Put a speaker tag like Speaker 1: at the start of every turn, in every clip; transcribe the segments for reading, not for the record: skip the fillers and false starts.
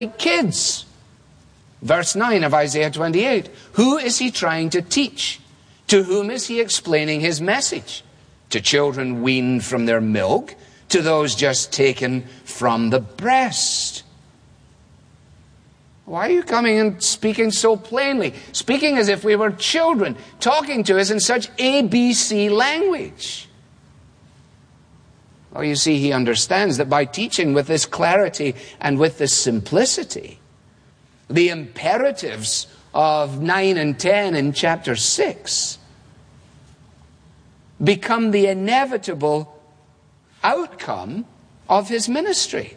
Speaker 1: kids. Verse 9 of Isaiah 28. Who is he trying to teach? To whom is he explaining his message? To children weaned from their milk, to those just taken from the breast. Why are you coming and speaking so plainly? Speaking as if we were children, talking to us in such ABC language. Well, you see, he understands that by teaching with this clarity and with this simplicity, the imperatives of 9 and 10 in chapter 6 become the inevitable outcome of his ministry.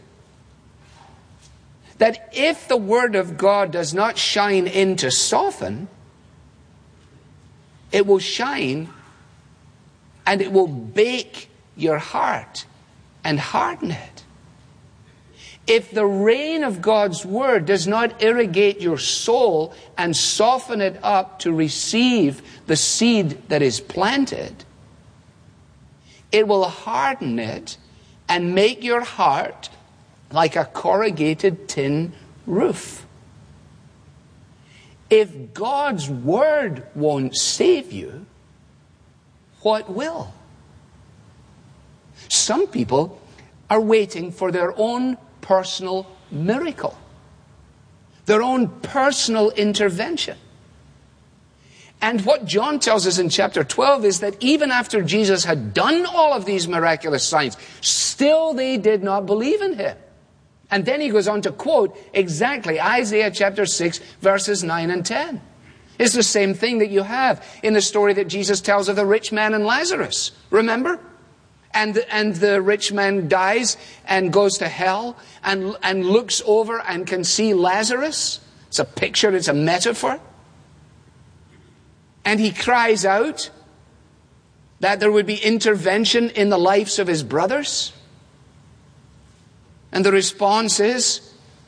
Speaker 1: That if the Word of God does not shine in to soften, it will shine and it will bake your heart and harden it. If the rain of God's Word does not irrigate your soul and soften it up to receive the seed that is planted, it will harden it and make your heart like a corrugated tin roof. If God's Word won't save you, what will? Some people are waiting for their own personal miracle, their own personal intervention. And what John tells us in chapter 12 is that even after Jesus had done all of these miraculous signs, still they did not believe in him. And then he goes on to quote exactly Isaiah chapter 6, verses 9 and 10. It's the same thing that you have in the story that Jesus tells of the rich man and Lazarus. Remember? And the rich man dies and goes to hell and looks over and can see Lazarus. It's a picture, it's a metaphor. And he cries out that there would be intervention in the lives of his brothers. And the response is,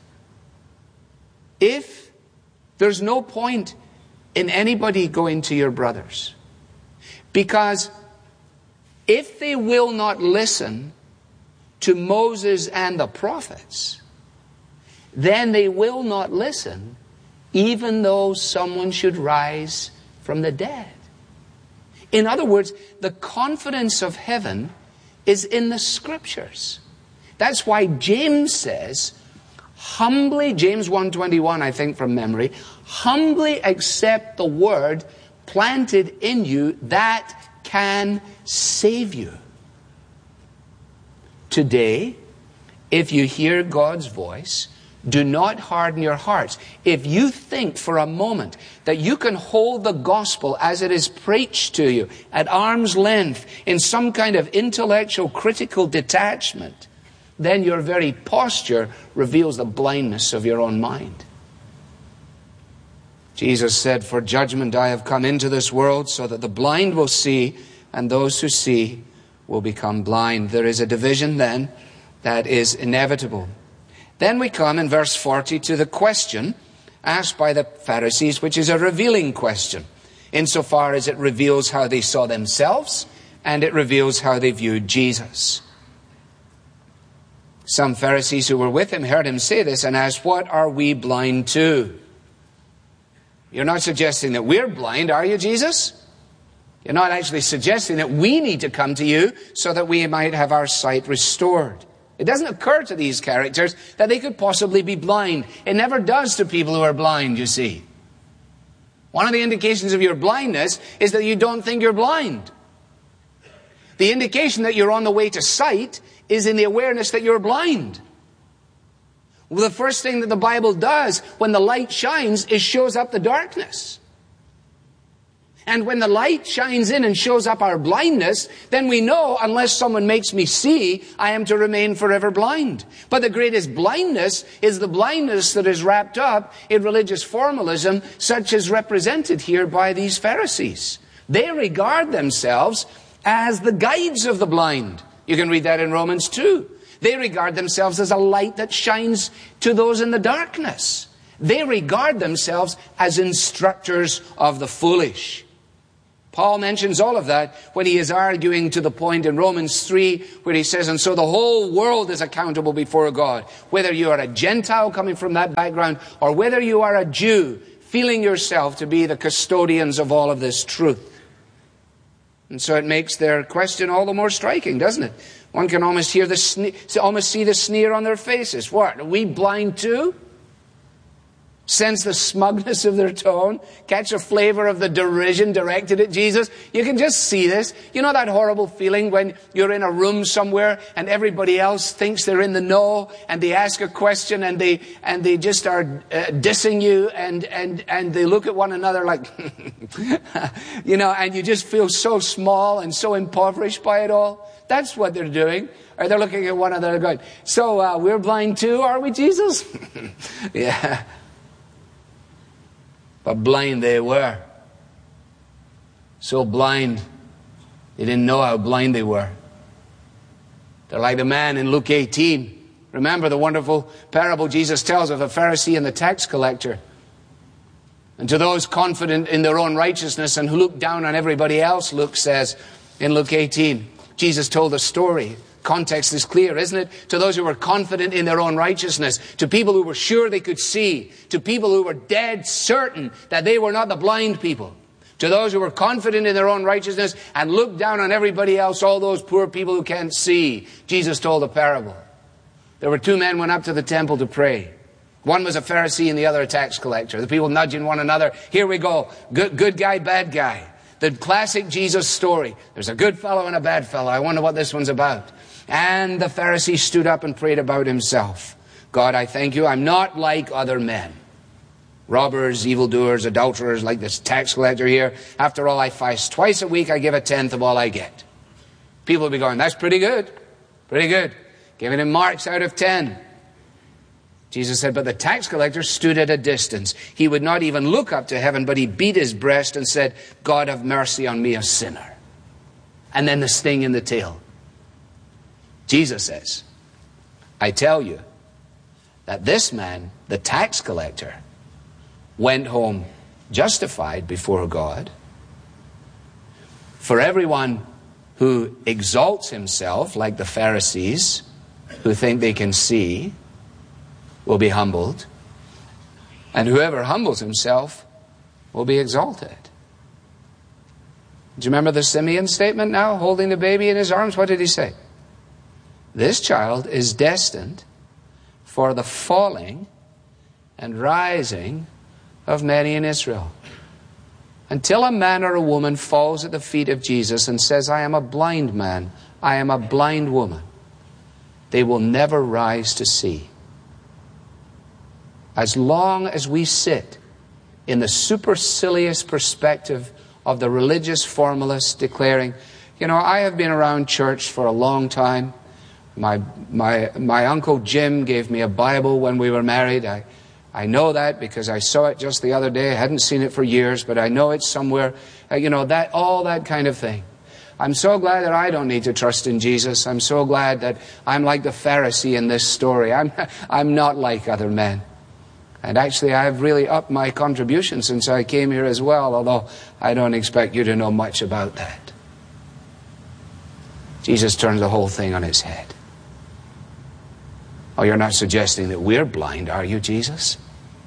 Speaker 1: if there's no point in anybody going to your brothers, because if they will not listen to Moses and the prophets, then they will not listen even though someone should rise from the dead. In other words, the confidence of heaven is in the Scriptures. That's why James says, humbly, James 1:21, I think from memory, humbly accept the word planted in you that can save you. Today, if you hear God's voice, do not harden your hearts. If you think for a moment that you can hold the gospel as it is preached to you at arm's length in some kind of intellectual critical detachment, then your very posture reveals the blindness of your own mind. Jesus said, for judgment I have come into this world so that the blind will see and those who see will become blind. There is a division then that is inevitable. Then we come in verse 40 to the question asked by the Pharisees, which is a revealing question, insofar as it reveals how they saw themselves and it reveals how they viewed Jesus. Some Pharisees who were with him heard him say this and asked, what are we blind to? You're not suggesting that we're blind, are you, Jesus? You're not actually suggesting that we need to come to you so that we might have our sight restored. It doesn't occur to these characters that they could possibly be blind. It never does to people who are blind, you see. One of the indications of your blindness is that you don't think you're blind. The indication that you're on the way to sight is in the awareness that you're blind. Well, the first thing that the Bible does when the light shines is shows up the darkness. And when the light shines in and shows up our blindness, then we know, unless someone makes me see, I am to remain forever blind. But the greatest blindness is the blindness that is wrapped up in religious formalism, such as represented here by these Pharisees. They regard themselves as the guides of the blind. You can read that in Romans 2. They regard themselves as a light that shines to those in the darkness. They regard themselves as instructors of the foolish. Paul mentions all of that when he is arguing to the point in Romans 3 where he says, and so the whole world is accountable before God, whether you are a Gentile coming from that background or whether you are a Jew feeling yourself to be the custodians of all of this truth. And so it makes their question all the more striking, doesn't it? One can almost hear almost see the sneer on their faces. What, are we blind too? Sense the smugness of their tone, catch a flavor of the derision directed at Jesus. You can just see this. You know that horrible feeling when you're in a room somewhere and everybody else thinks they're in the know and they ask a question and they just are dissing you and they look at one another like, and you just feel so small and so impoverished by it all. That's what they're doing. Or they're looking at one another going, so we're blind too, are we, Jesus? Yeah. But blind they were. So blind, they didn't know how blind they were. They're like the man in Luke 18. Remember the wonderful parable Jesus tells of the Pharisee and the tax collector. And to those confident in their own righteousness and who look down on everybody else, Luke says in Luke 18, Jesus told a story. Context is clear, isn't it? To those who were confident in their own righteousness, to people who were sure they could see, to people who were dead certain that they were not the blind people, to those who were confident in their own righteousness and looked down on everybody else, all those poor people who can't see. Jesus told a parable. There were two men went up to the temple to pray. One was a Pharisee and the other a tax collector. The people nudging one another. Here we go. Good guy, bad guy. The classic Jesus story. There's a good fellow and a bad fellow. I wonder what this one's about. And the Pharisee stood up and prayed about himself. God, I thank you. I'm not like other men. Robbers, evildoers, adulterers, like this tax collector here. After all, I fast twice a week. I give 1/10 of all I get. People will be going, that's pretty good. Pretty good. Giving him marks out of 10. Jesus said, but the tax collector stood at a distance. He would not even look up to heaven, but he beat his breast and said, God, have mercy on me, a sinner. And then the sting in the tail. Jesus says, I tell you that this man, the tax collector, went home justified before God. For everyone who exalts himself, like the Pharisees, who think they can see, will be humbled. And whoever humbles himself will be exalted. Do you remember the Simeon statement now, holding the baby in his arms? What did he say? This child is destined for the falling and rising of many in Israel. Until a man or a woman falls at the feet of Jesus and says, I am a blind man, I am a blind woman, they will never rise to see. As long as we sit in the supercilious perspective of the religious formalists declaring, I have been around church for a long time. My Uncle Jim gave me a Bible when we were married. I know that because I saw it just the other day. I hadn't seen it for years, but I know it's somewhere. All that kind of thing. I'm so glad that I don't need to trust in Jesus. I'm so glad that I'm like the Pharisee in this story. I'm not like other men. And actually, I've really upped my contribution since I came here as well, although I don't expect you to know much about that. Jesus turns the whole thing on its head. Oh, you're not suggesting that we're blind, are you, Jesus?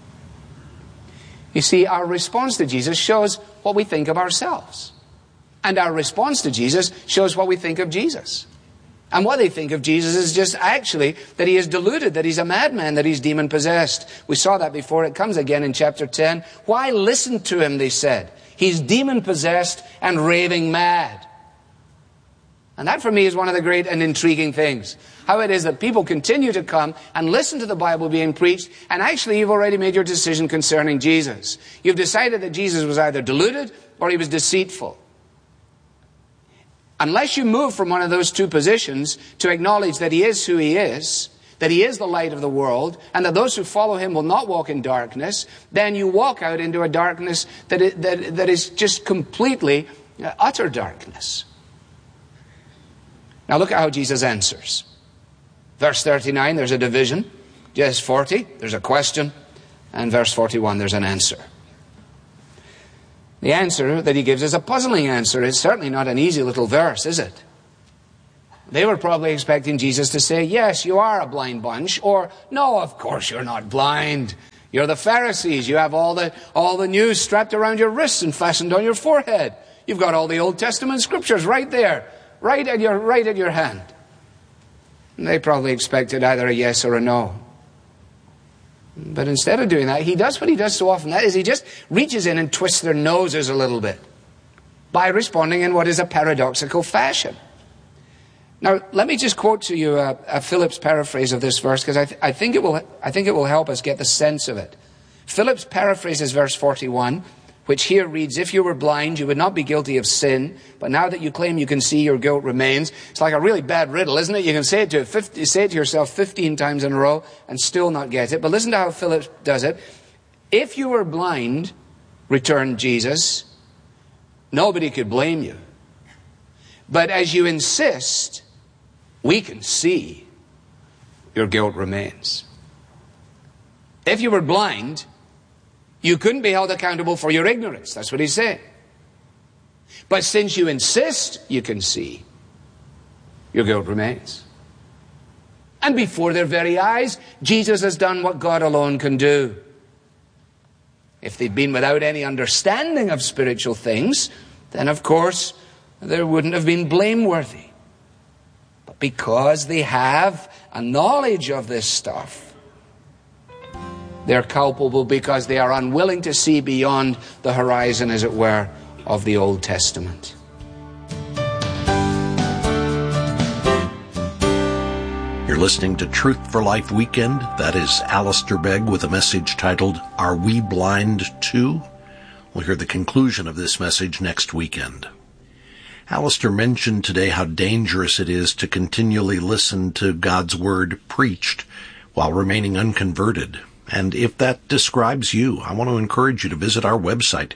Speaker 1: You see, our response to Jesus shows what we think of ourselves. And our response to Jesus shows what we think of Jesus. And what they think of Jesus is just actually that he is deluded, that he's a madman, that he's demon-possessed. We saw that before. It comes again in chapter 10. Why listen to him, they said. He's demon-possessed and raving mad. And that for me is one of the great and intriguing things. How it is that people continue to come and listen to the Bible being preached, and actually you've already made your decision concerning Jesus. You've decided that Jesus was either deluded or he was deceitful. Unless you move from one of those two positions to acknowledge that he is who he is, that he is the light of the world, and that those who follow him will not walk in darkness, then you walk out into a darkness that is just completely utter darkness. Now look at how Jesus answers. Verse 39, there's a division. Verse 40, there's a question. And verse 41, there's an answer. The answer that he gives is a puzzling answer. It's certainly not an easy little verse, is it? They were probably expecting Jesus to say, yes, you are a blind bunch, or no, of course you're not blind. You're the Pharisees. You have all the news strapped around your wrists and fastened on your forehead. You've got all the Old Testament scriptures right there, right at your hand. And they probably expected either a yes or a no. But instead of doing that, he does what he does so often. That is, he just reaches in and twists their noses a little bit by responding in what is a paradoxical fashion. Now, let me just quote to you a Phillips paraphrase of this verse, because I think it will help us get the sense of it. Phillips paraphrases verse 41, which here reads, if you were blind, you would not be guilty of sin, but now that you claim you can see, your guilt remains. It's like a really bad riddle, isn't it? You can say it to yourself 15 times in a row and still not get it. But listen to how Phillips does it. If you were blind, returned Jesus, nobody could blame you. But as you insist, we can see, your guilt remains. If you were blind, you couldn't be held accountable for your ignorance. That's what he's saying. But since you insist you can see, your guilt remains. And before their very eyes, Jesus has done what God alone can do. If they'd been without any understanding of spiritual things, then of course there wouldn't have been blameworthy. But because they have a knowledge of this stuff, they're culpable because they are unwilling to see beyond the horizon, as it were, of the Old Testament.
Speaker 2: You're listening to Truth for Life Weekend. That is Alistair Begg with a message titled, Are We Blind Too? We'll hear the conclusion of this message next weekend. Alistair mentioned today how dangerous it is to continually listen to God's Word preached while remaining unconverted. And if that describes you, I want to encourage you to visit our website,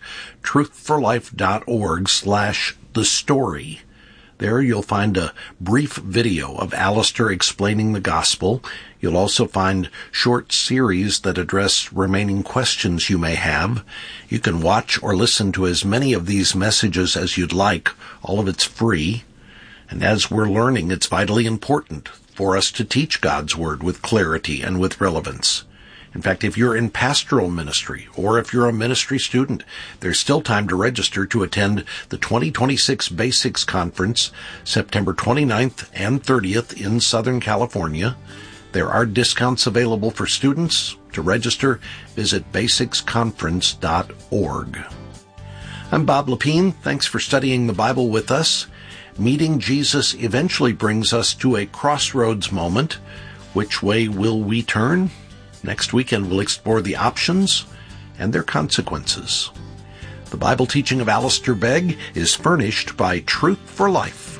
Speaker 2: truthforlife.org/thestory. There you'll find a brief video of Alistair explaining the gospel. You'll also find short series that address remaining questions you may have. You can watch or listen to as many of these messages as you'd like. All of it's free. And as we're learning, it's vitally important for us to teach God's Word with clarity and with relevance. In fact, if you're in pastoral ministry or if you're a ministry student, there's still time to register to attend the 2026 Basics Conference, September 29th and 30th in Southern California. There are discounts available for students. To register, visit basicsconference.org. I'm Bob Lepine. Thanks for studying the Bible with us. Meeting Jesus eventually brings us to a crossroads moment. Which way will we turn? Next weekend, we'll explore the options and their consequences. The Bible teaching of Alistair Begg is furnished by Truth for Life.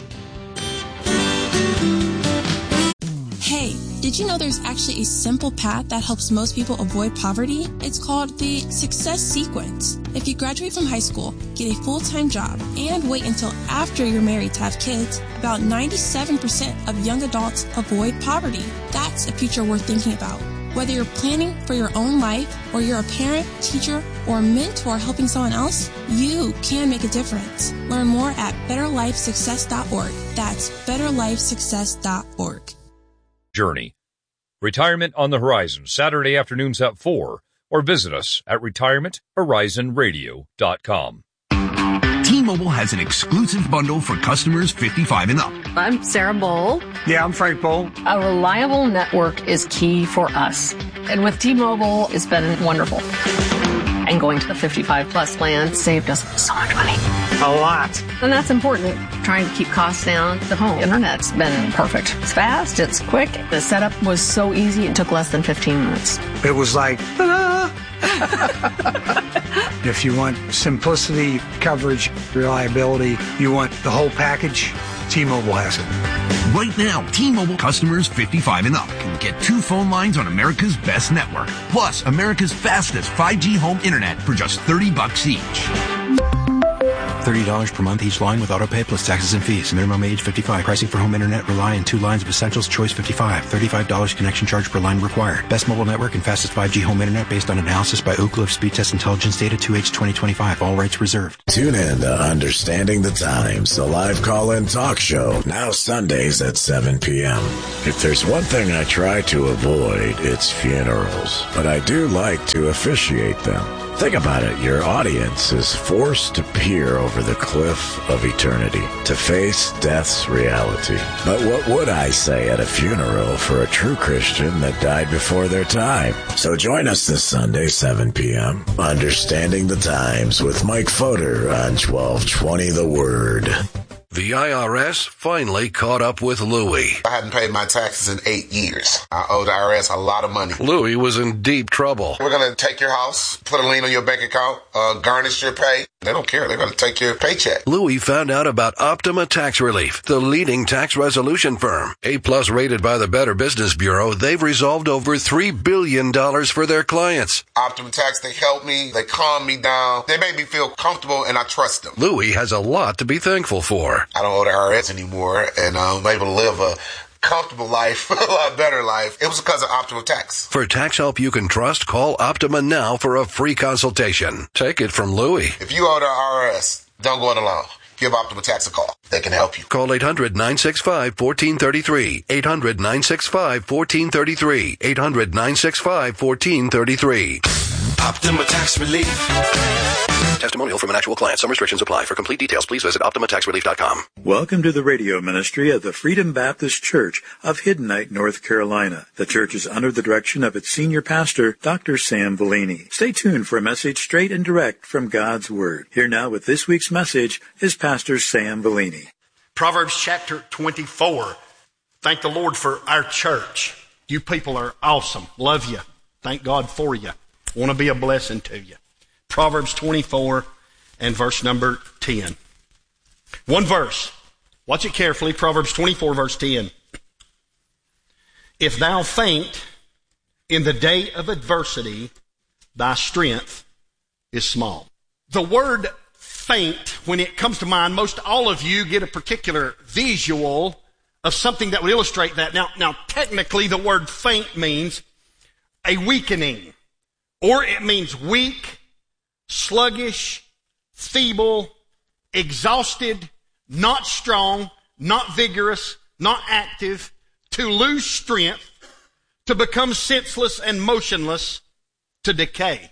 Speaker 3: Hey, did you know there's actually a simple path that helps most people avoid poverty? It's called the Success Sequence. If you graduate from high school, get a full-time job, and wait until after you're married to have kids, about 97% of young adults avoid poverty. That's a future worth thinking about. Whether you're planning for your own life, or you're a parent, teacher, or mentor helping someone else, you can make a difference. Learn more at betterlifesuccess.org. That's betterlifesuccess.org.
Speaker 4: Journey. Retirement on the Horizon, Saturday afternoons at 4, or visit us at retirementhorizonradio.com.
Speaker 5: T-Mobile has an exclusive bundle for customers 55 and up.
Speaker 6: I'm Sarah Bowl.
Speaker 7: Yeah, I'm Frank Bowl.
Speaker 6: A reliable network is key for us. And with T-Mobile, it's been wonderful. And going to the 55-plus plan saved us so much money.
Speaker 7: A lot.
Speaker 6: And that's important. Trying to keep costs down. The home internet's been perfect. It's fast. It's quick. The setup was so easy. It took less than 15 minutes.
Speaker 7: It was like, ta-da! If you want simplicity, coverage, reliability, you want the whole package, T-Mobile has it.
Speaker 5: Right now, T-Mobile customers 55 and up can get 2 phone lines on America's best network, plus America's fastest 5G home internet for just $30 each.
Speaker 8: $30 per month each line with autopay plus taxes and fees. Minimum age 55. Pricing for home internet rely on 2 lines of Essentials Choice 55. $35 connection charge per line required. Best mobile network and fastest 5G home internet based on analysis by Oak Cliff Speed Test Intelligence data 2H 2025. All rights reserved.
Speaker 9: Tune in to Understanding the Times, the live call-in talk show, now Sundays at 7 p.m. If there's one thing I try to avoid, it's funerals. But I do like to officiate them. Think about it. Your audience is forced to peer over the cliff of eternity, to face death's reality. But what would I say at a funeral for a true Christian that died before their time? So join us this Sunday, 7 p.m., Understanding the Times with Mike Fodor on 1220 The Word.
Speaker 10: The IRS finally caught up with Louie.
Speaker 11: I hadn't paid my taxes in 8 years. I owe the IRS a lot of money.
Speaker 10: Louie was in deep trouble.
Speaker 11: We're going to take your house, put a lien on your bank account, garnish your pay. They don't care. They're going to take your paycheck.
Speaker 10: Louie found out about Optima Tax Relief, the leading tax resolution firm. A-plus rated by the Better Business Bureau, they've resolved over $3 billion for their clients.
Speaker 11: Optima Tax, they help me. They calm me down. They make me feel comfortable, and I trust them.
Speaker 10: Louie has a lot to be thankful for.
Speaker 11: I don't owe the IRS anymore, and I'm able to live a comfortable life, a lot better life. It was because of Optima Tax.
Speaker 10: For tax help you can trust, call Optima now for a free consultation. Take it from Louie.
Speaker 11: If you owe the IRS, don't go it alone. Give Optima Tax a call. They can help you.
Speaker 10: Call 800-965-1433. 800-965-1433. 800-965-1433.
Speaker 12: Optima Tax Relief.
Speaker 10: Testimonial from an actual client. Some restrictions apply. For complete details, please visit OptimaTaxRelief.com.
Speaker 13: Welcome to the radio ministry of the Freedom Baptist Church of Hiddenite, North Carolina. The church is under the direction of its senior pastor, Dr. Sam Bellini. Stay tuned for a message straight and direct from God's Word. Here now with this week's message is Pastor Sam Bellini.
Speaker 14: Proverbs chapter 24. Thank the Lord for our church. You people are awesome. Love you. Thank God for you. Want to be a blessing to you. Proverbs 24 and verse number 10. One verse. Watch it carefully. Proverbs 24 verse 10. If thou faint in the day of adversity, thy strength is small. The word faint, when it comes to mind, most all of you get a particular visual of something that would illustrate that. Now, technically the word faint means a weakening, or it means weak, sluggish, feeble, exhausted, not strong, not vigorous, not active, to lose strength, to become senseless and motionless, to decay.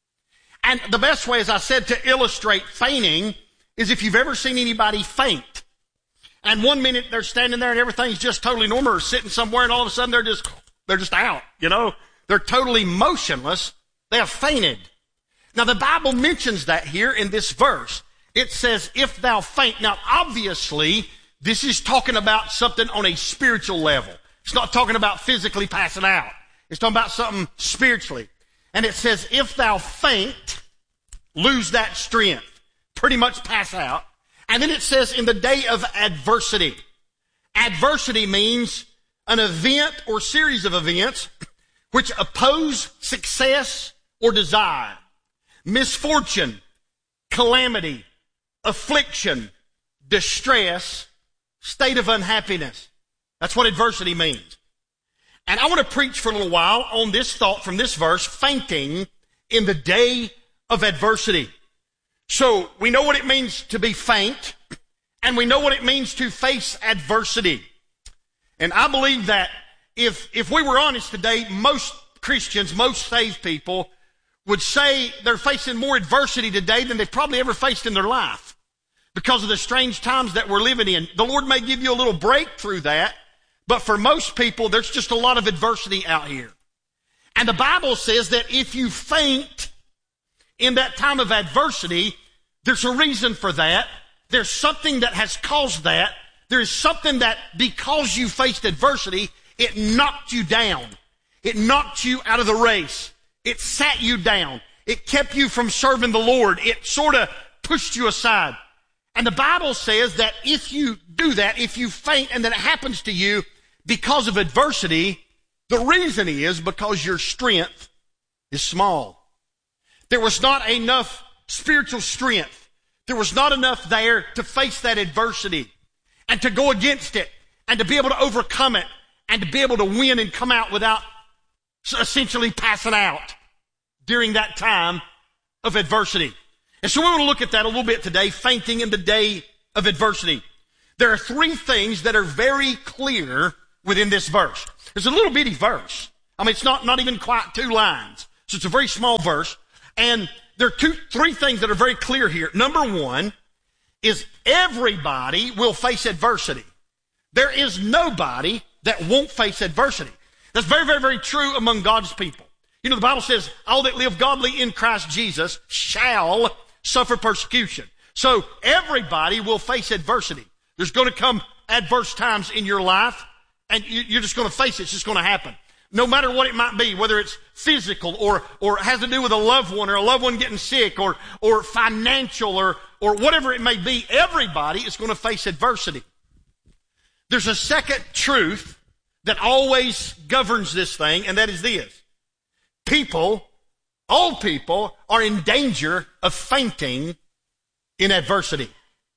Speaker 14: And the best way, as I said, to illustrate fainting is if you've ever seen anybody faint. And 1 minute they're standing there and everything's just totally normal, or sitting somewhere and all of a sudden they're just out, you know. They're totally motionless. They have fainted. Now, the Bible mentions that here in this verse. It says, if thou faint. Now, obviously, this is talking about something on a spiritual level. It's not talking about physically passing out. It's talking about something spiritually. And it says, if thou faint, lose that strength. Pretty much pass out. And then it says, in the day of adversity. Adversity means an event or series of events which oppose success or desire. Misfortune, calamity, affliction, distress, state of unhappiness. That's what adversity means. And I want to preach for a little while on this thought from this verse, fainting in the day of adversity. So we know what it means to be faint, and we know what it means to face adversity. And I believe that if we were honest today, most Christians, most saved people would say they're facing more adversity today than they've probably ever faced in their life because of the strange times that we're living in. The Lord may give you a little break through that, but for most people, there's just a lot of adversity out here. And the Bible says that if you faint in that time of adversity, there's a reason for that. There's something that has caused that. There's something that because you faced adversity, it knocked you down. It knocked you out of the race. It sat you down. It kept you from serving the Lord. It sort of pushed you aside. And the Bible says that if you do that, if you faint and that it happens to you because of adversity, the reason is because your strength is small. There was not enough spiritual strength there was not enough there to face that adversity and to go against it and to be able to overcome it and to be able to win and come out without essentially passing out during that time of adversity. And so we want to look at that a little bit today, fainting in the day of adversity. There are three things that are very clear within this verse. It's a little bitty verse. I mean, it's not even quite 2 lines. So it's a very small verse. And there are three things that are very clear here. Number one is everybody will face adversity. There is nobody that won't face adversity. That's very, very, very true among God's people. You know, the Bible says, all that live godly in Christ Jesus shall suffer persecution. So everybody will face adversity. There's going to come adverse times in your life, and you're just going to face it. It's just going to happen. No matter what it might be, whether it's physical or has to do with a loved one or a loved one getting sick or financial or whatever it may be, everybody is going to face adversity. There's a second truth that always governs this thing, and that is this. All people are in danger of fainting in adversity.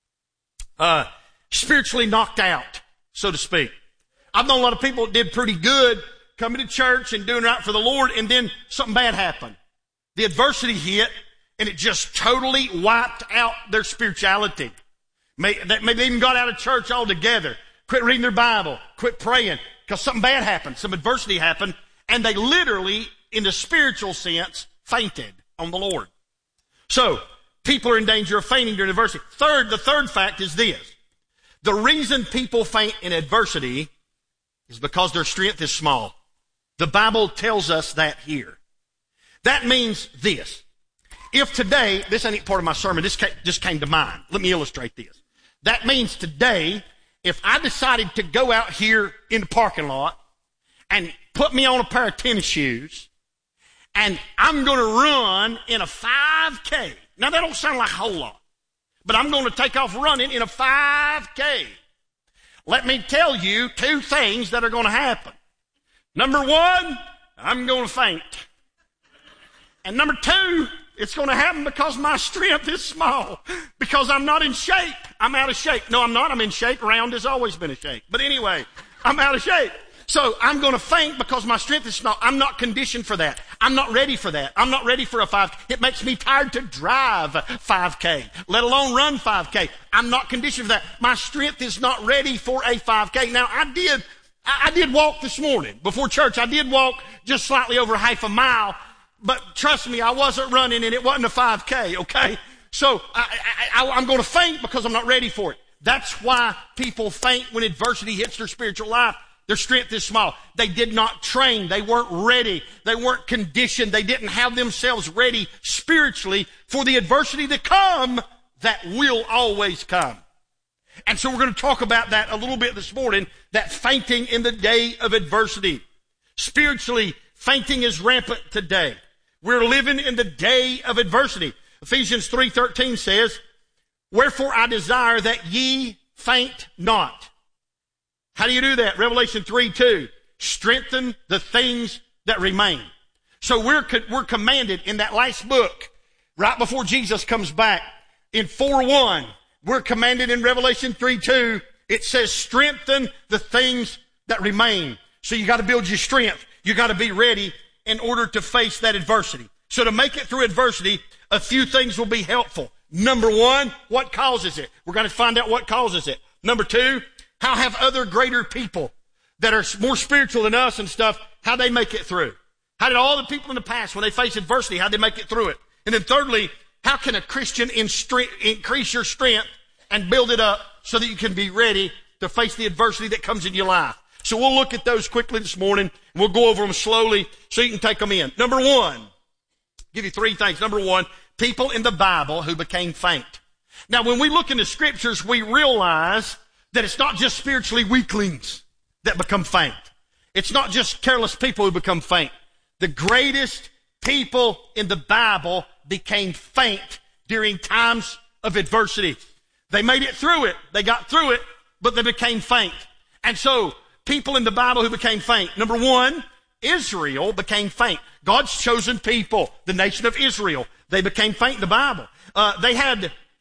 Speaker 14: Spiritually knocked out, so to speak. I've known a lot of people that did pretty good coming to church and doing right for the Lord, and then something bad happened. The adversity hit, and it just totally wiped out their spirituality. Maybe they even got out of church altogether, quit reading their Bible, quit praying, because something bad happened, some adversity happened, and they literally, in the spiritual sense, fainted on the Lord. So, people are in danger of fainting during adversity. The third fact is this. The reason people faint in adversity is because their strength is small. The Bible tells us that here. That means this. If today, this ain't part of my sermon, this just came to mind. Let me illustrate this. That means today, if I decided to go out here in the parking lot and put me on a pair of tennis shoes, and I'm going to run in a 5K. Now, that don't sound like a whole lot, but I'm going to take off running in a 5K. Let me tell you 2 things that are going to happen. Number 1, I'm going to faint. And number 2, it's going to happen because my strength is small, because I'm not in shape. I'm out of shape. No, I'm not. I'm in shape. Round has always been in shape. But anyway, I'm out of shape. So I'm going to faint because my strength is small. I'm not conditioned for that. I'm not ready for that. I'm not ready for a 5K. It makes me tired to drive 5K, let alone run 5K. I'm not conditioned for that. My strength is not ready for a 5K. Now, I did walk this morning before church. I did walk just slightly over half a mile, but trust me, I wasn't running and it wasn't a 5K, okay? So I'm going to faint because I'm not ready for it. That's why people faint when adversity hits their spiritual life. Their strength is small. They did not train. They weren't ready. They weren't conditioned. They didn't have themselves ready spiritually for the adversity to come that will always come. And so we're going to talk about that a little bit this morning, that fainting in the day of adversity. Spiritually, fainting is rampant today. We're living in the day of adversity. Ephesians 3:13 says, "Wherefore I desire that ye faint not." How do you do that? Revelation 3:2. Strengthen the things that remain. So we're commanded in that last book, right before Jesus comes back, in 4:1, we're commanded in Revelation 3:2, it says strengthen the things that remain. So you got to build your strength. You got to be ready in order to face that adversity. So to make it through adversity, a few things will be helpful. Number 1, what causes it? We're going to find out what causes it. Number 2, how have other greater people that are more spiritual than us and stuff, how they make it through? How did all the people in the past, when they face adversity, how they make it through it? And then thirdly, how can a Christian increase your strength and build it up so that you can be ready to face the adversity that comes in your life? So we'll look at those quickly this morning. And we'll go over them slowly so you can take them in. Number 1, give you 3 things. Number 1, people in the Bible who became faint. Now, when we look in the scriptures, we realize that it's not just spiritually weaklings that become faint. It's not just careless people who become faint. The greatest people in the Bible became faint during times of adversity. They made it through it. They got through it, but they became faint. And so, people in the Bible who became faint. Number 1, Israel became faint. God's chosen people, the nation of Israel, they became faint in the Bible. They had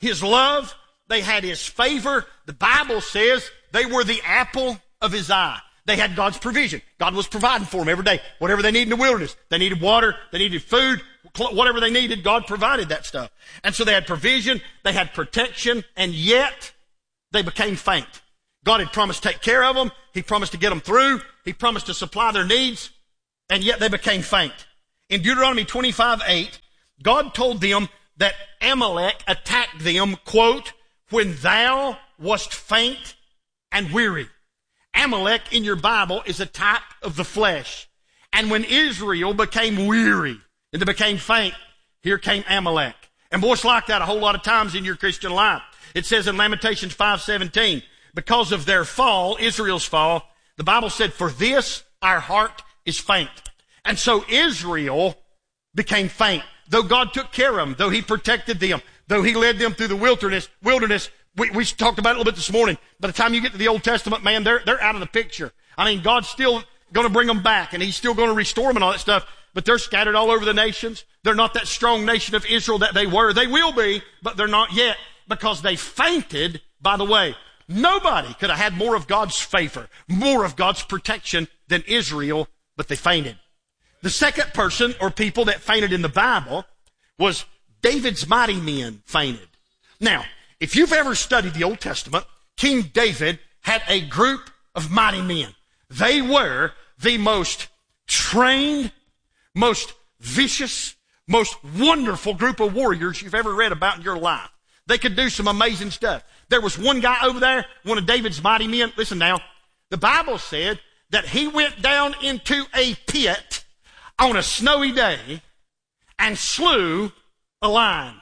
Speaker 14: his love. They had his favor. The Bible says they were the apple of his eye. They had God's provision. God was providing for them every day. Whatever they needed in the wilderness. They needed water. They needed food. Whatever they needed, God provided that stuff. And so they had provision. They had protection. And yet, they became faint. God had promised to take care of them. He promised to get them through. He promised to supply their needs. And yet they became faint. In Deuteronomy 25:8, God told them that Amalek attacked them, quote, when thou wast faint and weary. Amalek in your Bible is a type of the flesh. And when Israel became weary and they became faint, here came Amalek. And boy, it's like that a whole lot of times in your Christian life. It says in Lamentations 5:17, because of their fall, Israel's fall, the Bible said, for this our heart is faint. And so Israel became faint. Though God took care of them, though he protected them, though he led them through the wilderness, we talked about it a little bit this morning. By the time you get to the Old Testament, man, they're out of the picture. I mean, God's still going to bring them back, and he's still going to restore them and all that stuff, but they're scattered all over the nations. They're not that strong nation of Israel that they were. They will be, but they're not yet, because they fainted by the way. Nobody could have had more of God's favor, more of God's protection than Israel, but they fainted. The second person or people that fainted in the Bible was David's mighty men fainted. Now, if you've ever studied the Old Testament, King David had a group of mighty men. They were the most trained, most vicious, most wonderful group of warriors you've ever read about in your life. They could do some amazing stuff. There was one guy over there, one of David's mighty men. Listen now, the Bible said that he went down into a pit on a snowy day and slew a lion.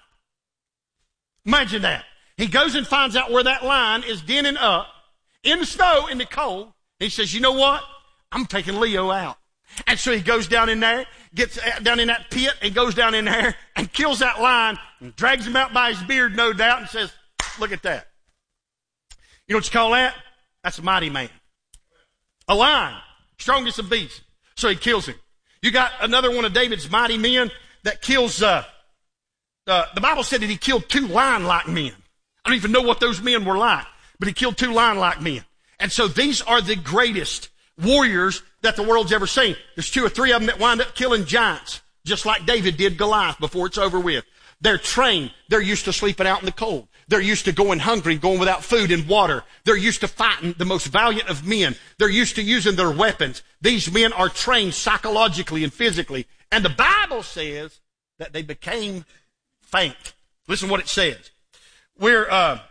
Speaker 14: Imagine that. He goes and finds out where that lion is denning up in the snow, in the cold. He says, you know what? I'm taking Leo out. And so he goes down in there, gets down in that pit, and goes down in there and kills that lion and drags him out by his beard, no doubt, and says, look at that. You know what you call that? That's a mighty man. A lion, strongest of beasts. So he kills him. You got another one of David's mighty men that kills, the Bible said that he killed 2 lion-like men. I don't even know what those men were like, but he killed 2 lion-like men. And so these are the greatest warriors that the world's ever seen. There's 2 or 3 of them that wind up killing giants, just like David did Goliath before it's over with. They're trained. They're used to sleeping out in the cold. They're used to going hungry, going without food and water. They're used to fighting the most valiant of men. They're used to using their weapons. These men are trained psychologically and physically. And the Bible says that they became faint. Listen to what it says. We're,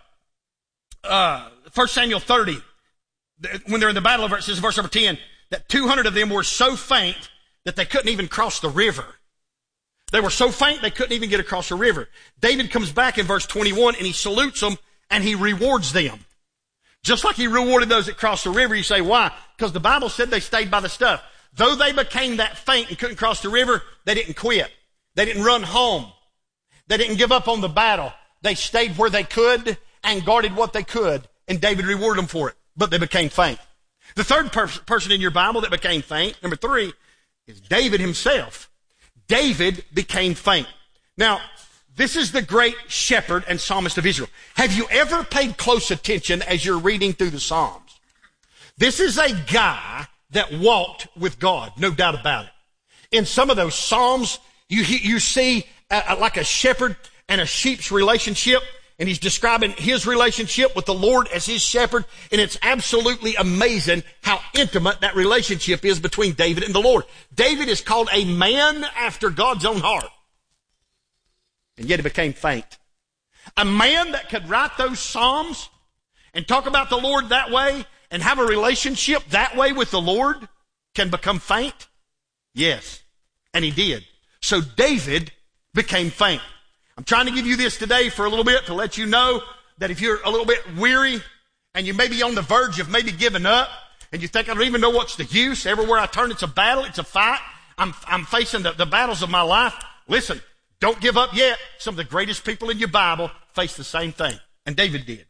Speaker 14: 1 Samuel 30, when they're in the battle over, it says in verse number 10, that 200 of them were so faint that they couldn't even cross the river. They were so faint they couldn't even get across the river. David comes back in verse 21 and he salutes them and he rewards them. Just like he rewarded those that crossed the river. You say, why? Because the Bible said they stayed by the stuff. Though they became that faint and couldn't cross the river, they didn't quit. They didn't run home. They didn't give up on the battle. They stayed where they could and guarded what they could, and David rewarded them for it. But they became faint. The third person in your Bible that became faint, number 3, is David himself. David became faint. Now, this is the great shepherd and psalmist of Israel. Have you ever paid close attention as you're reading through the Psalms? This is a guy that walked with God, no doubt about it. In some of those Psalms, you see like a shepherd and a sheep's relationship, and he's describing his relationship with the Lord as his shepherd, and it's absolutely amazing how intimate that relationship is between David and the Lord. David is called a man after God's own heart, and yet he became faint. A man that could write those Psalms and talk about the Lord that way and have a relationship that way with the Lord can become faint? Yes, and he did. So David became faint. I'm trying to give you this today for a little bit to let you know that if you're a little bit weary and you may be on the verge of maybe giving up and you think, I don't even know what's the use. Everywhere I turn, it's a battle. It's a fight. I'm facing the battles of my life. Listen, don't give up yet. Some of the greatest people in your Bible face the same thing. And David did.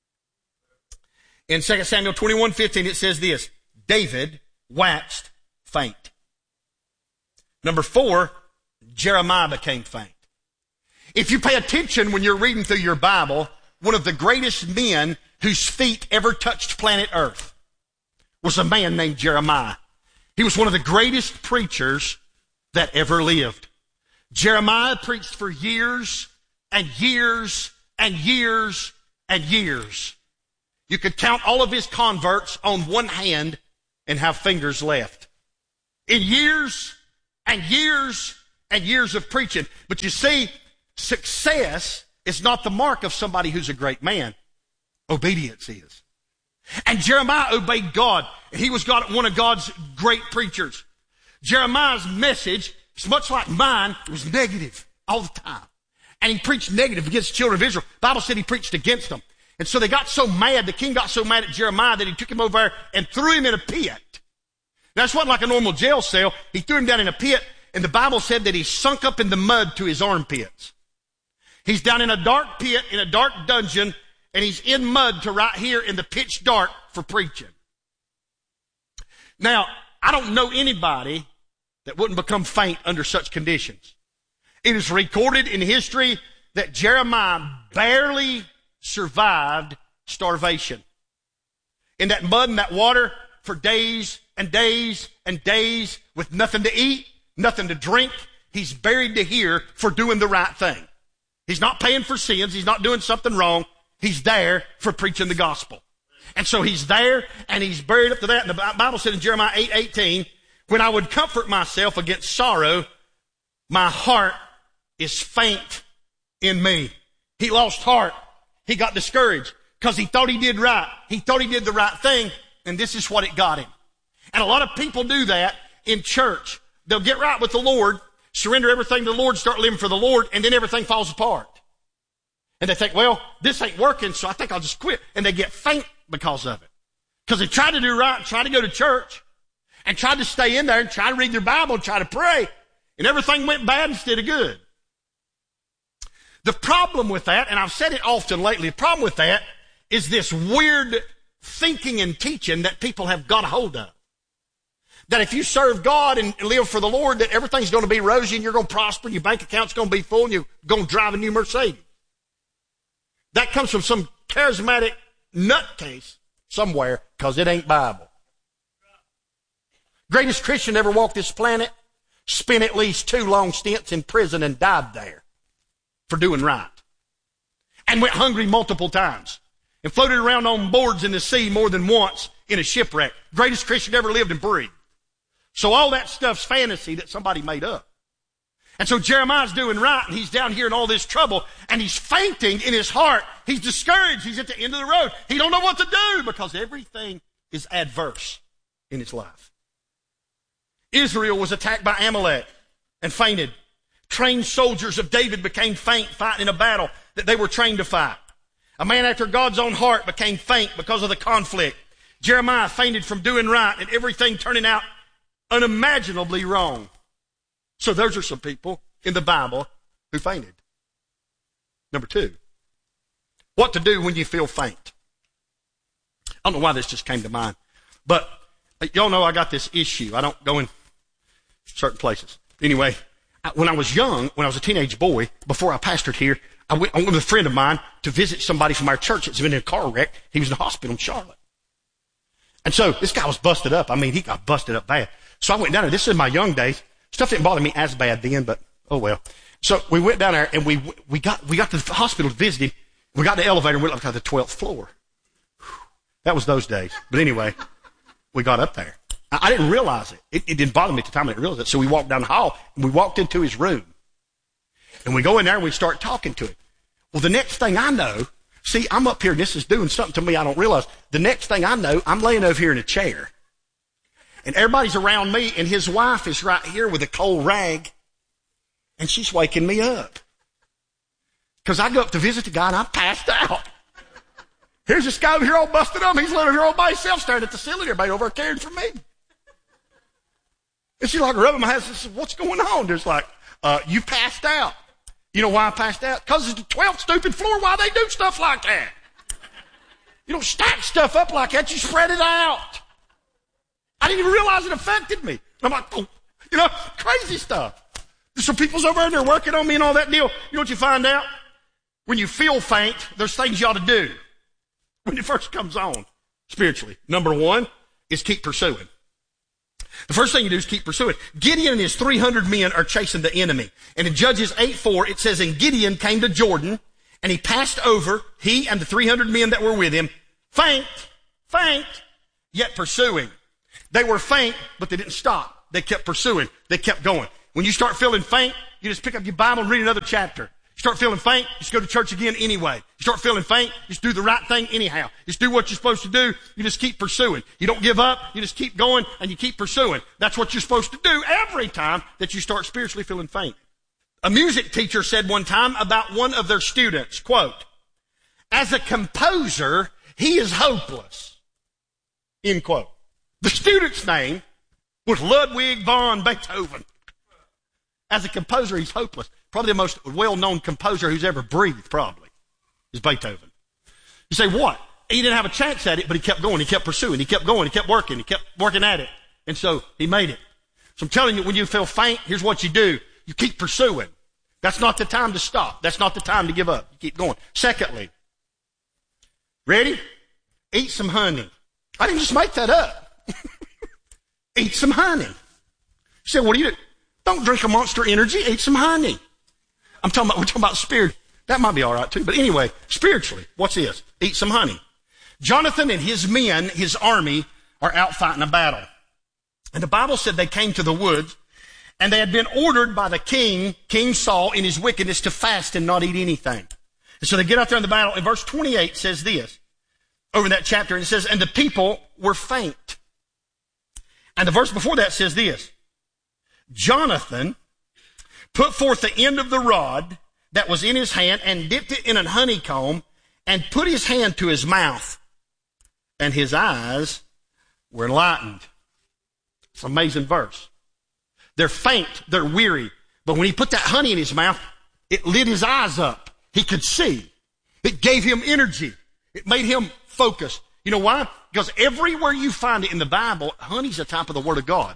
Speaker 14: In 2 Samuel 21:15, it says this, David waxed faint. Number 4, Jeremiah became faint. If you pay attention when you're reading through your Bible, one of the greatest men whose feet ever touched planet Earth was a man named Jeremiah. He was one of the greatest preachers that ever lived. Jeremiah preached for years and years and years and years. You could count all of his converts on one hand and have fingers left. In years and years and years of preaching. But you see, success is not the mark of somebody who's a great man. Obedience is. And Jeremiah obeyed God. He was one of God's great preachers. Jeremiah's message is much like mine. It was negative all the time. And he preached negative against the children of Israel. The Bible said he preached against them. And so they got so mad, the king got so mad at Jeremiah that he took him over there and threw him in a pit. Now, this wasn't like a normal jail cell. He threw him down in a pit, and the Bible said that he sunk up in the mud to his armpits. He's down in a dark pit, in a dark dungeon, and he's in mud to right here in the pitch dark for preaching. Now, I don't know anybody that wouldn't become faint under such conditions. It is recorded in history that Jeremiah barely survived starvation. In that mud and that water for days and days and days with nothing to eat, nothing to drink. He's buried to here for doing the right thing. He's not paying for sins. He's not doing something wrong. He's there for preaching the gospel. And so he's there and he's buried up to that. And the Bible said in Jeremiah 8:18, when I would comfort myself against sorrow, my heart is faint in me. He lost heart. He got discouraged because he thought he did right. He thought he did the right thing, and this is what it got him. And a lot of people do that in church. They'll get right with the Lord, surrender everything to the Lord, start living for the Lord, and then everything falls apart. And they think, well, this ain't working, so I think I'll just quit. And they get faint because of it. Because they tried to do right and tried to go to church and tried to stay in there and try to read their Bible and try to pray. And everything went bad instead of good. The problem with that, and I've said it often lately, the problem with that is this weird thinking and teaching that people have got a hold of. That if you serve God and live for the Lord, that everything's going to be rosy and you're going to prosper and your bank account's going to be full and you're going to drive a new Mercedes. That comes from some charismatic nutcase somewhere because it ain't Bible. Greatest Christian ever walked this planet, spent at least 2 long stints in prison and died there for doing right. And went hungry multiple times. And floated around on boards in the sea more than once in a shipwreck. Greatest Christian ever lived and breathed. So all that stuff's fantasy that somebody made up. And so Jeremiah's doing right, and he's down here in all this trouble, and he's fainting in his heart. He's discouraged. He's at the end of the road. He don't know what to do because everything is adverse in his life. Israel was attacked by Amalek and fainted. Trained soldiers of David became faint fighting in a battle that they were trained to fight. A man after God's own heart became faint because of the conflict. Jeremiah fainted from doing right and everything turning out unimaginably wrong. So those are some people in the Bible who fainted. Number 2, what to do when you feel faint. I don't know why this just came to mind, but y'all know I got this issue. I don't go in certain places. Anyway, when I was young, when I was a teenage boy, before I pastored here, I went with a friend of mine to visit somebody from our church that's been in a car wreck. He was in the hospital in Charlotte. And so this guy was busted up. I mean, he got busted up bad. So I went down there. This is my young days. Stuff didn't bother me as bad then, but oh well. So we went down there and we got to the hospital to visit him. We got in the elevator and went up to the 12th floor. That was those days. But anyway, we got up there. I didn't realize it. It didn't bother me at the time. I didn't realize it. So we walked down the hall and we walked into his room. And we go in there and we start talking to him. Well, the next thing I know, see, I'm up here and this is doing something to me I don't realize. The next thing I know, I'm laying over here in a chair. And everybody's around me, and his wife is right here with a cold rag, and she's waking me up. Because I go up to visit the guy, and I'm passed out. Here's this guy over here all busted up. He's living over here all by himself, staring at the ceiling. Everybody over there caring for me. And she's like rubbing my head and says, what's going on? There's like, you passed out. You know why I passed out? Because it's the 12th stupid floor. Why they do stuff like that? You don't stack stuff up like that. You spread it out. I didn't even realize it affected me. I'm like, oh, crazy stuff. So people's over there working on me and all that deal. You know what you find out? When you feel faint, there's things you ought to do when it first comes on spiritually. Number one is keep pursuing. The first thing you do is keep pursuing. Gideon and his 300 men are chasing the enemy. And in Judges 8:4, it says, and Gideon came to Jordan, and he passed over, he and the 300 men that were with him, faint, yet pursuing. They were faint, but they didn't stop. They kept pursuing. They kept going. When you start feeling faint, you just pick up your Bible and read another chapter. You start feeling faint, you just go to church again anyway. You start feeling faint, you just do the right thing anyhow. Just do what you're supposed to do. You just keep pursuing. You don't give up. You just keep going and you keep pursuing. That's what you're supposed to do every time that you start spiritually feeling faint. A music teacher said one time about one of their students, quote, as a composer, he is hopeless, end quote. The student's name was Ludwig van Beethoven. As a composer, he's hopeless. Probably the most well-known composer who's ever breathed, probably, is Beethoven. You say, what? He didn't have a chance at it, but he kept going. He kept pursuing. He kept going. He kept working at it. And so he made it. So I'm telling you, when you feel faint, here's what you do. You keep pursuing. That's not the time to stop. That's not the time to give up. You keep going. Secondly, ready? Eat some honey. I didn't just make that up. Eat some honey. You say, what do you do? Don't drink a Monster Energy. Eat some honey. We're talking about spirit. That might be all right too. But anyway, spiritually, what's this? Eat some honey. Jonathan and his men, his army, are out fighting a battle. And the Bible said they came to the woods, and they had been ordered by the king, King Saul, in his wickedness to fast and not eat anything. And so they get out there in the battle, and verse 28 says this, over in that chapter, and it says, and the people were faint. And the verse before that says this, Jonathan put forth the end of the rod that was in his hand and dipped it in a honeycomb and put his hand to his mouth, and his eyes were enlightened. It's an amazing verse. They're faint, they're weary, but when he put that honey in his mouth, it lit his eyes up. He could see. It gave him energy. It made him focus. You know why? Because everywhere you find it in the Bible, honey's a type of the Word of God.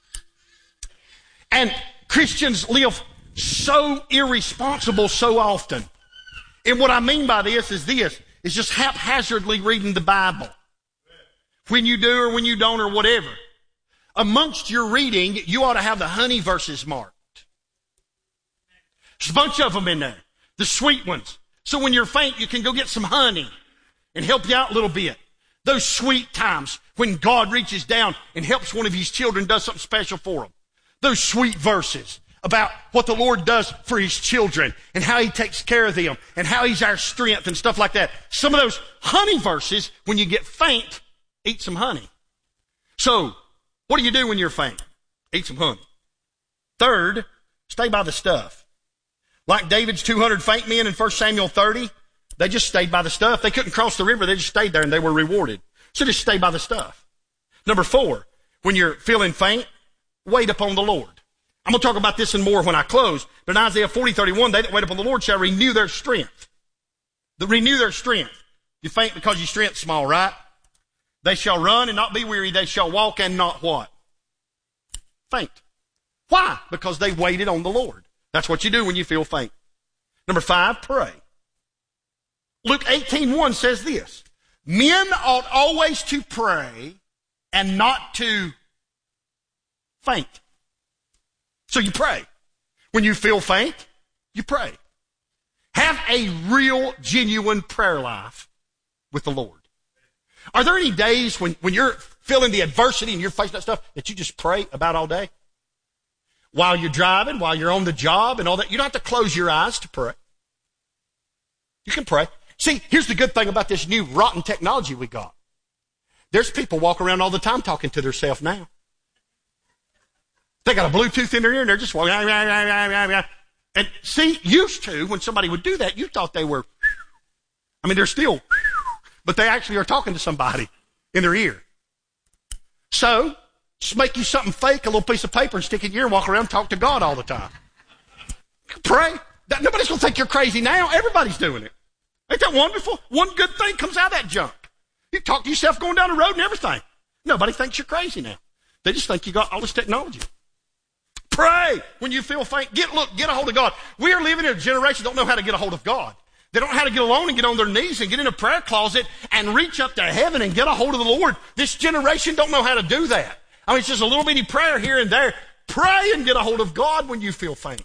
Speaker 14: And Christians live so irresponsible so often. And what I mean by this is just haphazardly reading the Bible. When you do or when you don't or whatever. Amongst your reading, you ought to have the honey verses marked. There's a bunch of them in there. The sweet ones. So when you're faint, you can go get some honey and help you out a little bit. Those sweet times when God reaches down and helps one of his children, does something special for them. Those sweet verses about what the Lord does for his children and how he takes care of them and how he's our strength and stuff like that. Some of those honey verses, when you get faint, eat some honey. So, what do you do when you're faint? Eat some honey. Third, stay by the stuff. Like David's 200 faint men in 1 Samuel 30, they just stayed by the stuff. They couldn't cross the river. They just stayed there and they were rewarded. So just stay by the stuff. Number 4, when you're feeling faint, wait upon the Lord. I'm going to talk about this and more when I close. But in Isaiah 40:31, they that wait upon the Lord shall renew their strength. Renew their strength. You faint because your strength's small, right? They shall run and not be weary. They shall walk and not what? Faint. Why? Because they waited on the Lord. That's what you do when you feel faint. Number 5, pray. Luke 18:1 says this, men ought always to pray and not to faint. So you pray. When you feel faint, you pray. Have a real, genuine prayer life with the Lord. Are there any days when you're feeling the adversity and you're facing that stuff that you just pray about all day? While you're driving, while you're on the job and all that, you don't have to close your eyes to pray. You can pray. See, here's the good thing about this new rotten technology we got. There's people walking around all the time talking to themselves now. They got a Bluetooth in their ear and they're just walking. And see, used to, when somebody would do that, you thought they were, they're still, but they actually are talking to somebody in their ear. So, just make you something fake, a little piece of paper, and stick it in your ear and walk around and talk to God all the time. Pray. Nobody's going to think you're crazy now. Everybody's doing it. Ain't that wonderful? One good thing comes out of that junk. You talk to yourself going down the road and everything. Nobody thinks you're crazy now. They just think you got all this technology. Pray when you feel faint. Get a hold of God. We are living in a generation that don't know how to get a hold of God. They don't know how to get alone and get on their knees and get in a prayer closet and reach up to heaven and get a hold of the Lord. This generation don't know how to do that. I mean, it's just a little bitty prayer here and there. Pray and get a hold of God when you feel faint.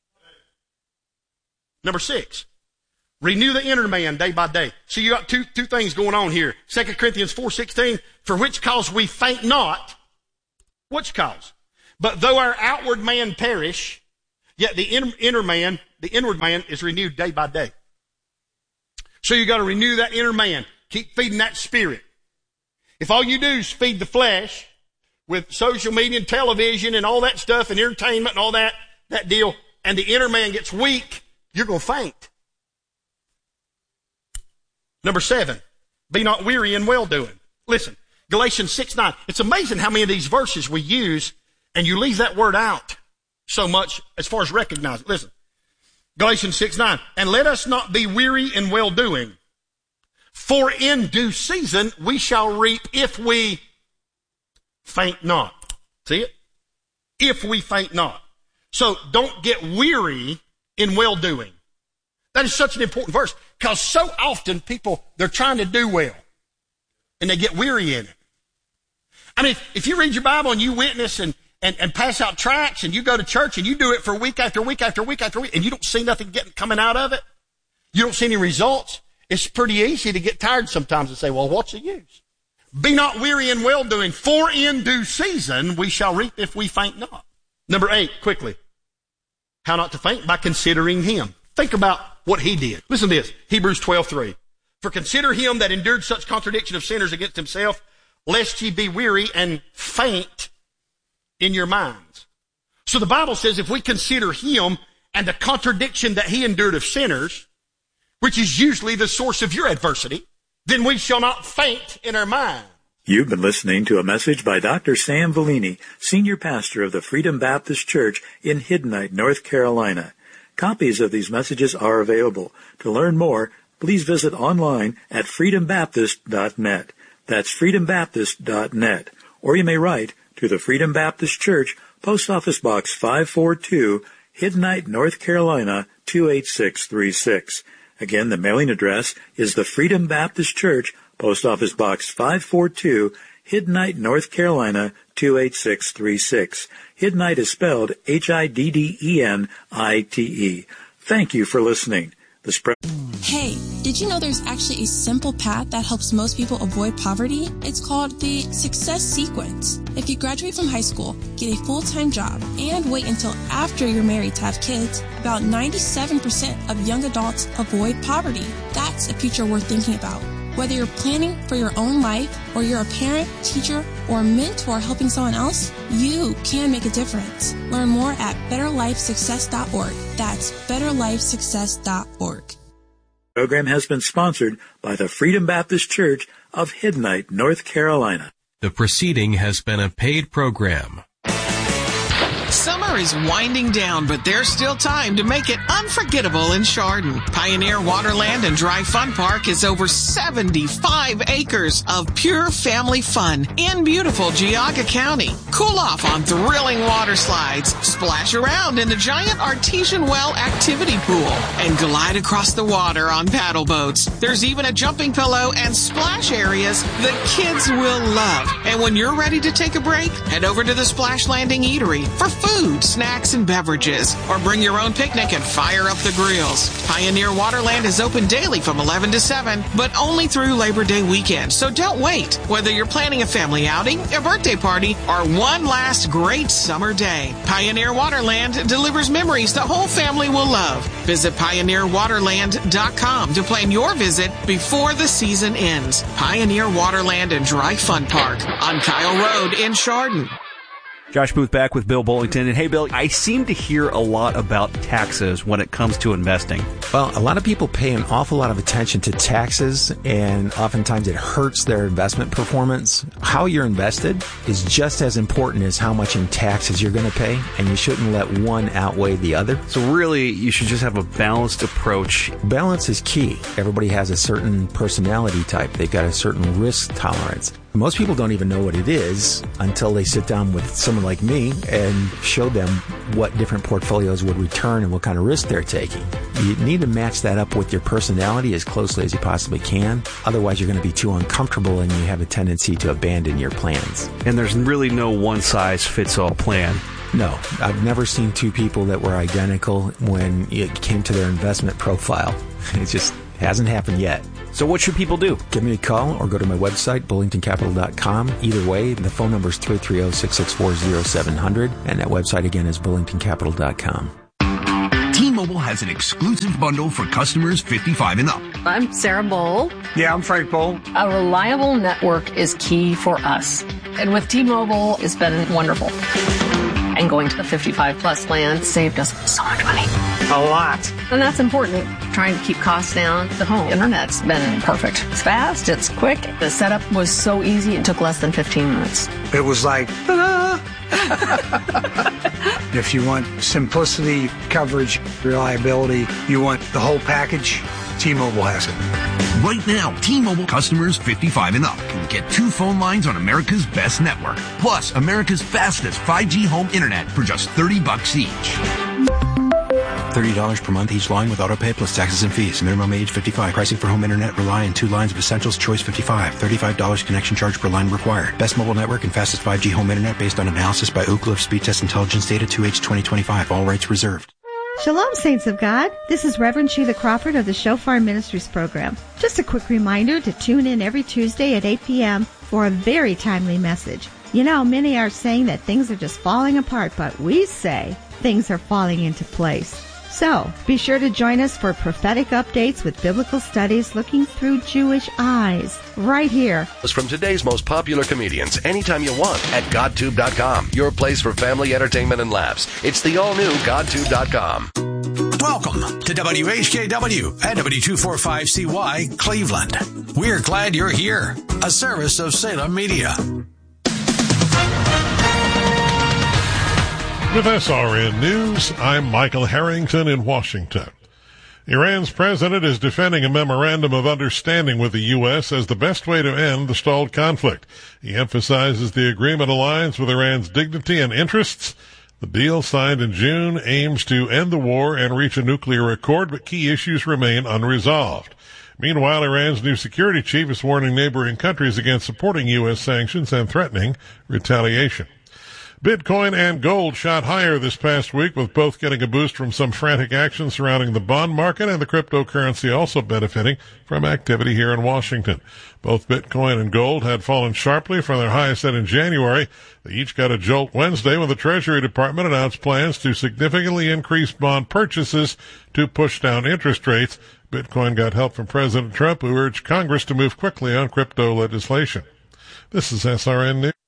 Speaker 14: Number 6, renew the inner man day by day. So you got two things going on here. 2 Corinthians 4:16, for which cause we faint not. Which cause? But though our outward man perish, yet the inward man is renewed day by day. So you got to renew that inner man. Keep feeding that spirit. If all you do is feed the flesh with social media and television and all that stuff and entertainment and all that deal, and the inner man gets weak, you're going to faint. Number 7, be not weary in well-doing. Listen, Galatians 6:9. It's amazing how many of these verses we use and you leave that word out so much as far as recognize it. Listen, Galatians 6:9. And let us not be weary in well-doing, for in due season we shall reap if we faint not. See it? If we faint not. So don't get weary in well-doing. That is such an important verse because so often people, they're trying to do well and they get weary in it. I mean, if you read your Bible and you witness and pass out tracts and you go to church and you do it for week after week after week after week and you don't see nothing coming out of it, you don't see any results, it's pretty easy to get tired sometimes and say, well, what's the use? Be not weary in well-doing, for in due season we shall reap if we faint not. Number 8, quickly. How not to faint? By considering him. Think about what he did. Listen to this, Hebrews 12:3. For consider him that endured such contradiction of sinners against himself, lest ye be weary and faint in your minds. So the Bible says if we consider him and the contradiction that he endured of sinners, which is usually the source of your adversity, then we shall not faint in our mind.
Speaker 13: You've been listening to a message by Dr. Sam Vellini, Senior Pastor of the Freedom Baptist Church in Hiddenite, North Carolina. Copies of these messages are available. To learn more, please visit online at freedombaptist.net. That's freedombaptist.net. Or you may write to the Freedom Baptist Church, Post Office Box 542, Hiddenite, North Carolina, 28636. Again, the mailing address is the Freedom Baptist Church, Post Office Box 542, Hiddenite, North Carolina, 28636. Hiddenite is spelled Hiddenite. Thank you for listening.
Speaker 3: Hey, did you know there's actually a simple path that helps most people avoid poverty? It's called the Success Sequence. If you graduate from high school, get a full-time job, and wait until after you're married to have kids, about 97% of young adults avoid poverty. That's a future worth thinking about. Whether you're planning for your own life or you're a parent, teacher, or a mentor helping someone else, you can make a difference. Learn more at betterlifesuccess.org. That's betterlifesuccess.org.
Speaker 13: The program has been sponsored by the Freedom Baptist Church of Hiddenite, North Carolina.
Speaker 15: The preceding has been a paid program.
Speaker 16: Summer is winding down, but there's still time to make it unforgettable in Chardon. Pioneer Waterland and Dry Fun Park is over 75 acres of pure family fun in beautiful Geauga County. Cool off on thrilling water slides, splash around in the giant artesian well activity pool, and glide across the water on paddle boats. There's even a jumping pillow and splash areas the kids will love. And when you're ready to take a break, head over to the Splash Landing Eatery for food, snacks, and beverages, or bring your own picnic and fire up the grills. Pioneer Waterland is open daily from 11 to 7, but only through Labor Day weekend, so don't wait. Whether you're planning a family outing, a birthday party, or one last great summer day, Pioneer Waterland delivers memories the whole family will love. Visit pioneerwaterland.com to plan your visit before the season ends. Pioneer Waterland and Dry Fun Park on Kyle Road in Chardon.
Speaker 17: Josh Booth back with Bill Bullington. And hey, Bill, I seem to hear a lot about taxes when it comes to investing.
Speaker 18: Well, a lot of people pay an awful lot of attention to taxes, and oftentimes it hurts their investment performance. How you're invested is just as important as how much in taxes you're going to pay, and you shouldn't let one outweigh the other.
Speaker 17: So really, you should just have a balanced approach.
Speaker 18: Balance is key. Everybody has a certain personality type. They've got a certain risk tolerance. Most people don't even know what it is until they sit down with someone like me and show them what different portfolios would return and what kind of risk they're taking. You need to match that up with your personality as closely as you possibly can. Otherwise, you're going to be too uncomfortable and you have a tendency to abandon your plans.
Speaker 17: And there's really no one-size-fits-all plan.
Speaker 18: No, I've never seen two people that were identical when it came to their investment profile. It just hasn't happened yet.
Speaker 17: So what should people do?
Speaker 18: Give me a call or go to my website, bullingtoncapital.com. Either way, the phone number is 330-664-0700, and that website again is bullingtoncapital.com.
Speaker 5: T-Mobile has an exclusive bundle for customers 55 and up.
Speaker 6: I'm Sarah Bowl.
Speaker 7: Yeah, I'm Frank Bowl.
Speaker 6: A reliable network is key for us. And with T-Mobile, it's been wonderful. And going to the 55 plus plan saved us so much money.
Speaker 7: A lot.
Speaker 6: And that's important. Trying to keep costs down. The home internet's been perfect. It's fast, it's quick. The setup was so easy, it took less than 15 minutes.
Speaker 7: It was like, if you want simplicity, coverage, reliability, you want the whole package, T-Mobile has it.
Speaker 5: Right now, T-Mobile customers 55 and up can get 2 phone lines on America's best network, plus America's fastest 5G home internet for just $30 each.
Speaker 8: $30 per month each line with autopay plus taxes and fees. Minimum age 55. Pricing for home internet rely on 2 lines of essentials. Choice 55. $35 connection charge per line required. Best mobile network and fastest 5G home internet based on analysis by Ookla of Speed Test Intelligence data 2H 2025. All rights reserved.
Speaker 19: Shalom, saints of God. This is Reverend Sheila Crawford of the Shofar Ministries program. Just a quick reminder to tune in every Tuesday at 8 p.m. for a very timely message. You know, many are saying that things are just falling apart, but we say things are falling into place. So, be sure to join us for prophetic updates with biblical studies looking through Jewish eyes, right here.
Speaker 10: From today's most popular comedians, anytime you want, at GodTube.com, your place for family entertainment and laughs. It's the all-new GodTube.com.
Speaker 20: Welcome to WHKW at W245CY, Cleveland. We're glad you're here. A service of Salem Media.
Speaker 21: With SRN News, I'm Michael Harrington in Washington. Iran's president is defending a memorandum of understanding with the U.S. as the best way to end the stalled conflict. He emphasizes the agreement aligns with Iran's dignity and interests. The deal signed in June aims to end the war and reach a nuclear accord, but key issues remain unresolved. Meanwhile, Iran's new security chief is warning neighboring countries against supporting U.S. sanctions and threatening retaliation. Bitcoin and gold shot higher this past week, with both getting a boost from some frantic action surrounding the bond market and the cryptocurrency also benefiting from activity here in Washington. Both Bitcoin and gold had fallen sharply from their highest set in January. They each got a jolt Wednesday when the Treasury Department announced plans to significantly increase bond purchases to push down interest rates. Bitcoin got help from President Trump, who urged Congress to move quickly on crypto legislation. This is SRN News.